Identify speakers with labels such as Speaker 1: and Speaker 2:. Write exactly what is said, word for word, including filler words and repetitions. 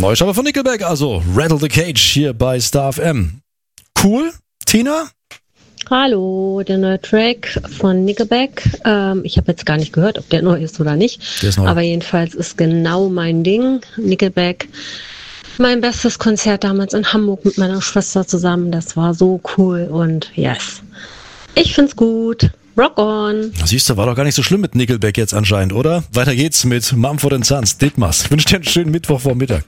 Speaker 1: Neuschauer von Nickelback, also Rattle the Cage hier bei Star F M. Cool, Tina?
Speaker 2: Hallo, der neue Track von Nickelback. Ähm, ich habe jetzt gar nicht gehört, ob der neu ist oder nicht.
Speaker 1: Der ist neu.
Speaker 2: Aber jedenfalls ist genau mein Ding. Nickelback. Mein bestes Konzert damals in Hamburg mit meiner Schwester zusammen. Das war so cool und yes. Ich find's gut. Rock on.
Speaker 1: Siehst du, war doch gar nicht so schlimm mit Nickelback jetzt anscheinend, oder? Weiter geht's mit Mumford and Sons, Ditmas. Ich wünsche dir einen schönen Mittwochvormittag.